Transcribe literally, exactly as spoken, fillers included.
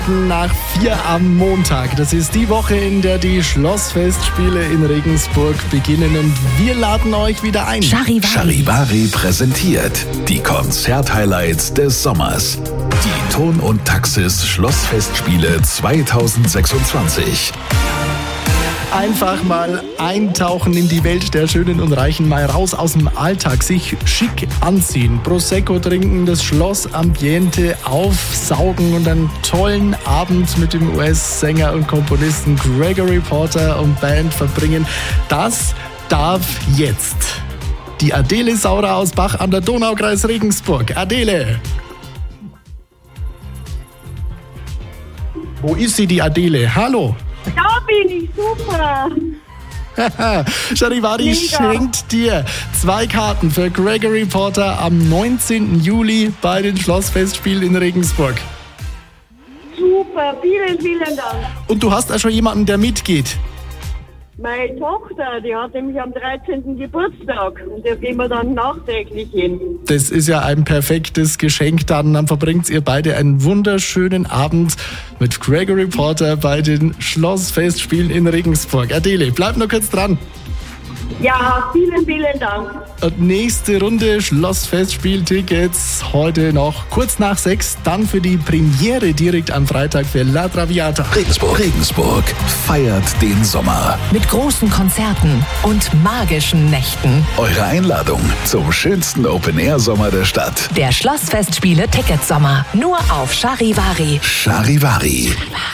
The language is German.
Nach vier am Montag. Das ist die Woche, in der die Schlossfestspiele in Regensburg beginnen und wir laden euch wieder ein. Charivari, Charivari präsentiert die Konzert-Highlights des Sommers. Die Ton und Taxis Schlossfestspiele zweitausendsechsundzwanzig. Einfach mal eintauchen in die Welt der Schönen und Reichen, mal raus aus dem Alltag, sich schick anziehen, Prosecco trinken, das Schlossambiente aufsaugen und einen tollen Abend mit dem U S-Sänger und Komponisten Gregory Porter und Band verbringen. Das darf jetzt die Adele Saurer aus Bach an der Donau, Kreis Regensburg. Adele! Wo ist sie, die Adele? Hallo! Da bin ich, super. Charivari Mega. schenkt dir zwei Karten für Gregory Porter am neunzehnten Juli bei den Schlossfestspielen in Regensburg. Super, vielen, vielen Dank. Und du hast auch schon jemanden, der mitgeht. Meine Tochter, die hat nämlich am dreizehnten Geburtstag und da gehen wir dann nachträglich hin. Das ist ja ein perfektes Geschenk dann. Dann verbringt ihr beide einen wunderschönen Abend mit Gregory Porter bei den Schlossfestspielen in Regensburg. Adele, bleib nur kurz dran. Ja, vielen, vielen Dank. Und nächste Runde Schlossfestspieltickets heute noch kurz nach sechs. Dann für die Premiere direkt am Freitag für La Traviata. Regensburg, Regensburg feiert den Sommer. mit großen Konzerten und magischen Nächten. Eure Einladung zum schönsten Open-Air-Sommer der Stadt. Der Schlossfestspiele Ticketsommer. Nur auf Charivari. Charivari.